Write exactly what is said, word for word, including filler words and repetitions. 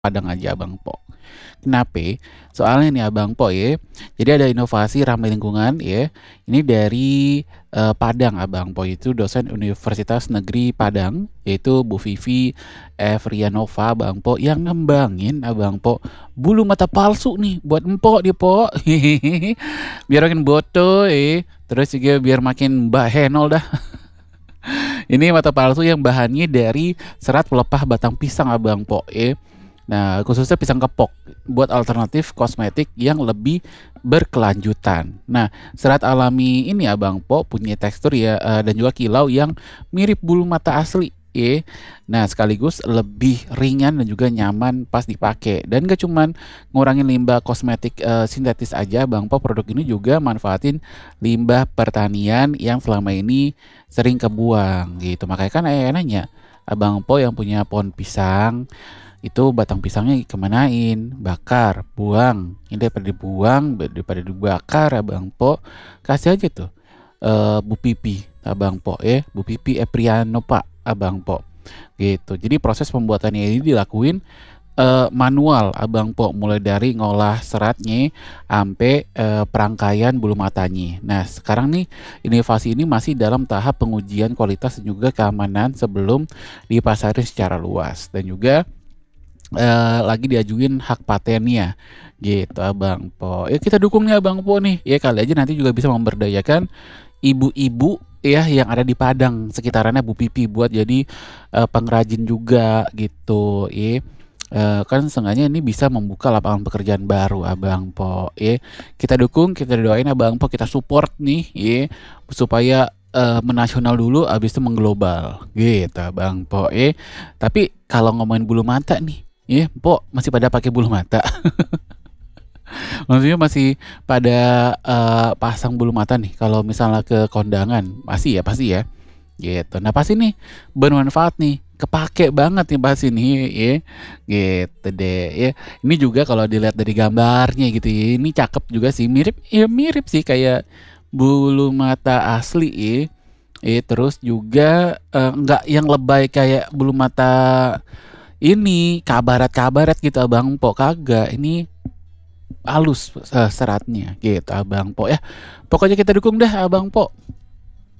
Padang aja Abang Po. Kenape? Soalnya nih Abang Po ya, jadi ada inovasi ramah lingkungan ya. Ini dari eh, Padang Abang Po, itu dosen Universitas Negeri Padang, yaitu Bu Vivi Evrianova Abang Po, yang ngembangin Abang Po bulu mata palsu nih buat empok dia Po. Biar makin boto eh. Terus juga biar makin Mbak Henol dah. Ini mata palsu yang bahannya dari serat pelepah batang pisang Abang Po eh. Nah, khususnya pisang kepok buat alternatif kosmetik yang lebih berkelanjutan. Nah, serat alami ini Abang Po punya tekstur ya eh, dan juga kilau yang mirip bulu mata asli. Ya. Nah, sekaligus lebih ringan dan juga nyaman pas dipakai. Dan gak cuman ngurangin limbah kosmetik eh, sintetis aja, Bang Po, produk ini juga manfaatin limbah pertanian yang selama ini sering kebuang gitu. Makanya kan ayah nanya, Abang Po yang punya pohon pisang itu batang pisangnya kemanain, bakar, buang. Ini daripada dibuang, daripada dibakar Abang Po, kasih aja tuh eh, Bu Pipi Abang Po ya, Bu Pipi Epriano Pak Abang Po gitu. Jadi proses pembuatannya ini dilakuin eh, manual Abang Po, mulai dari ngolah seratnya sampai eh, perangkaian bulu matanya. Nah sekarang nih inovasi ini masih dalam tahap pengujian kualitas dan juga keamanan sebelum dipasarin secara luas, dan juga eh, lagi diajuin hak patennya gitu Abang Po. Ya kita dukung nih Abang Po nih. Ya kali aja nanti juga bisa memberdayakan ibu-ibu ya yang ada di Padang sekitarannya Bu Pipi buat jadi eh, pengrajin juga gitu. Ya. Eh, kan seenggaknya ini bisa membuka lapangan pekerjaan baru Abang Po. Ya. Kita dukung, kita doain Abang Po, kita support nih ya supaya eh, menasional dulu abis itu mengglobal gitu Abang Po. Ya. Tapi kalau ngomongin bulu mata nih, iya, Po masih pada pakai bulu mata. Maksudnya masih pada eh, pasang bulu mata nih kalau misalnya ke kondangan. Masih ya, pasti ya. Gitu. Nah, pasti nih bermanfaat nih. Kepake banget nih pasti nih ya. Gitu deh ya. Ini juga kalau dilihat dari gambarnya gitu ya. Ini cakep juga sih, mirip ya mirip sih kayak bulu mata asli ya. Eh terus juga eh, nggak yang lebay kayak bulu mata ini kabaret-kabaret gitu Abang Po, kagak. Ini halus eh, seratnya gitu Abang Po ya. Pokoknya kita dukung dah Abang Po.